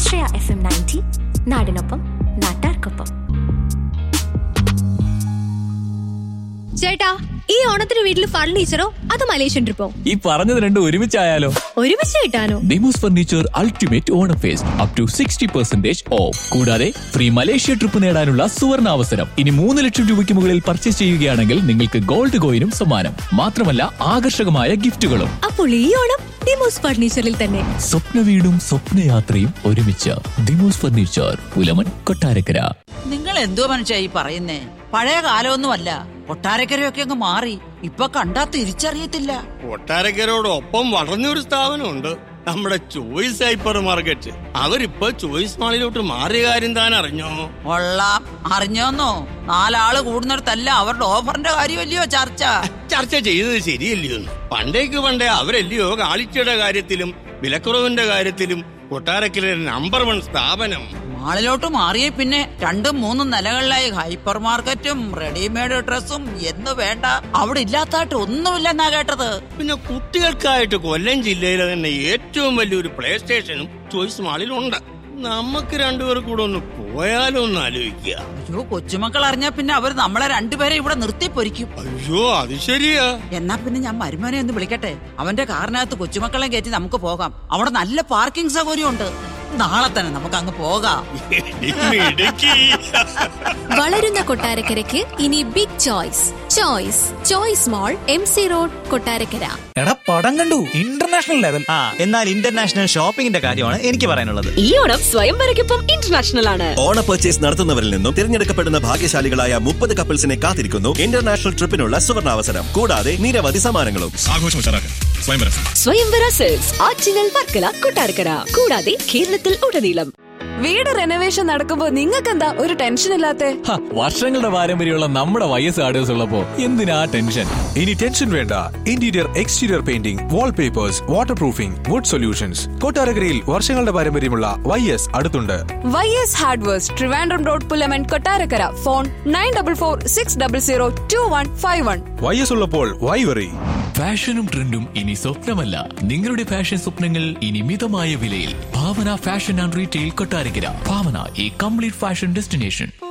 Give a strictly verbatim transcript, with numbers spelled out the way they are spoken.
ആശ്രയ F M ninety, നാടിനൊപ്പം നാട്ടാർക്കൊപ്പം. ചേട്ടാ, ഈ ഓണത്തിന് വീട്ടിൽ ഫർണിച്ചറോ അതോ മലേഷ്യൻ ട്രിപ്പോ? ഈ പറഞ്ഞത് രണ്ടും ഒരുമിച്ചായാലോ? ഒരുമിച്ച് കിട്ടാനോ? Demos furniture ultimate Onam first up to sixty percentage of. കൂടാതെ ഫ്രീ മലേഷ്യ ട്രിപ്പ് നേടാനുള്ള സുവർണ അവസരം. ഇനി മൂന്ന് ലക്ഷം രൂപയ്ക്ക് മുകളിൽ പർച്ചേസ് ചെയ്യുകയാണെങ്കിൽ നിങ്ങൾക്ക് ഗോൾഡ് കോയിനും സമ്മാനം. മാത്രമല്ല ആകർഷകമായ ഗിഫ്റ്റുകളും. അപ്പോൾ ഈ ഓണം ഡിമോസ് ഫർണിച്ചറിൽ തന്നെ. സ്വപ്ന വീടും സ്വപ്നയാത്രയും ഒരുമിച്ച്. ഡിമോസ് ഫർണിച്ചർ, പുലമൺ, കൊട്ടാരക്കര. നിങ്ങൾ എന്തോ മനുഷ്യ ഈ പറയുന്നേ? പഴയ കാലമൊന്നുമല്ല, കൊട്ടാരക്കരയൊക്കെ അങ്ങ് മാറി. ഇപ്പൊ കണ്ടാ തിരിച്ചറിയത്തില്ല. കൊട്ടാരക്കരോടൊപ്പം വളർന്നൊരു സ്ഥാപനമുണ്ട്, നമ്മുടെ ചോയ്സ് ഹൈപ്പർ മാർക്കറ്റ്. അവരിപ്പോ ചോയ്സ് മാളിലോട്ട് മാറിയ കാര്യം താൻ അറിഞ്ഞോ? കൊള്ളാം. അറിഞ്ഞോന്നോ? നാലാള് കൂടുന്നിടത്തല്ല അവരുടെ ഓഫറിന്റെ കാര്യമല്ലയോ ചർച്ച. ചർച്ച ചെയ്തത് ശരിയല്ലയോ? പണ്ടേക്ക് പണ്ടേ അവരല്ലയോ ക്വാളിറ്റിയുടെ കാര്യത്തിലും വിലക്കുറവിന്റെ കാര്യത്തിലും കൊട്ടാരക്കര നമ്പർ വൺ സ്ഥാപനം. മാളിലോട്ട് മാറിയ പിന്നെ രണ്ടും മൂന്നും നിലകളിലായി ഹൈപ്പർ മാർക്കറ്റും റെഡിമെയ്ഡ് ഡ്രസ്സും എന്ന് വേണ്ട അവിടെ ഇല്ലാത്തായിട്ട് ഒന്നുമില്ലെന്നാ കേട്ടത്. പിന്നെ കുട്ടികൾക്കായിട്ട് കൊല്ലം ജില്ലയിലെ തന്നെ ഏറ്റവും വലിയൊരു പ്ലേ സ്റ്റേഷനും ചോയ്സ് മാളിലുണ്ട്. നമുക്ക് രണ്ടുപേർ കൂടെ ഒന്ന് പോയാലോ ഒന്ന് ആലോചിക്കുക. അയ്യോ, കൊച്ചുമക്കൾ അറിഞ്ഞാ പിന്നെ അവർ നമ്മളെ രണ്ടുപേരെ ഇവിടെ നിർത്തി പൊരിക്കും. അയ്യോ, അത് ശരിയാ. എന്നാ പിന്നെ ഞാൻ മരുമോനെ ഒന്ന് വിളിക്കട്ടെ. അവന്റെ കാറിനകത്ത് കൊച്ചുമക്കളെ കയറ്റി നമുക്ക് പോകാം. അവിടെ നല്ല പാർക്കിംഗ് സൗകര്യം ഉണ്ട്. നാളെ തന്നെ നമുക്ക് അങ്ങ് പോകാം. വളരുന്ന കൊട്ടാരക്കരയ്ക്ക് ഇനി ബിഗ് ചോയ്സ്. ചോയ്സ് ചോയ്സ് മോൾ, എം സി റോഡ്, കൊട്ടാരക്കര. എടാ, പടം കണ്ടു, ഇന്റർനാഷണൽ ലെവൽ. ആ, എന്നാൽ ഇന്റർനാഷണൽ ഷോപ്പിംഗിന്റെ കാര്യമാണ് എനിക്ക് പറയാനുള്ളത്. ഈ ഓണം സ്വയംവരയ്ക്കൊപ്പം ഇന്റർനാഷണൽ ആണ്. ഓണ പർച്ചേസ് നടത്തുന്നവരിൽ നിന്നും തിരഞ്ഞെടുക്കപ്പെടുന്ന ഭാഗ്യശാലികളായ മുപ്പത് കപ്പിൾസിനെ കാത്തിരിക്കുന്നു ഇന്റർനാഷണൽ ട്രിപ്പിനുള്ള സുവർണാവസരം. കൂടാതെ നിരവധി സമ്മാനങ്ങളും. സ്വയംവര സെൽസ് ആറ്റിങ്ങൽ, വർക്കല, കൊട്ടാരക്കര, കൂടാതെ കേരളത്തിൽ ഉടനീളം. വീട് റെനോവേഷൻ നടക്കുമ്പോ നിങ്ങൾക്കെന്താ ഒരു ടെൻഷൻ ഇല്ലാത്തെ? വർഷങ്ങളുടെ പാരമ്പര്യമുള്ള നമ്മുടെ വൈ എസ് ആർഡേഴ്സ് ഉള്ളപ്പോ എന്തിനാ ടെൻഷൻ? ഇനി ടെൻഷൻ വേണ്ട. Interior exterior painting, wallpapers, water proofing, would solutions. കൊട്ടാരക്കരയിൽ വർഷങ്ങളുടെ പാരമ്പര്യമുള്ള വൈ എസ് അടുത്തുണ്ട്. Y S hardwares, Trivandrum road, Pulamon, Kottarakkara. Phone nine double four six double zero to one five one. Y S ഉള്ളപ്പോൾ Y worry? ഫാഷനും ട്രെൻഡും ഇനി സ്വപ്നമല്ല. നിങ്ങളുടെ fashion സ്വപ്നങ്ങൾ ഇനി മിതമായ വിലയിൽ. ഭാവന ഫാഷൻ ആൻഡ് റീറ്റെയിൽ, കൊട്ടാരക്കര. ഭാവന, ഈ കംപ്ലീറ്റ് ഫാഷൻ ഡെസ്റ്റിനേഷൻ.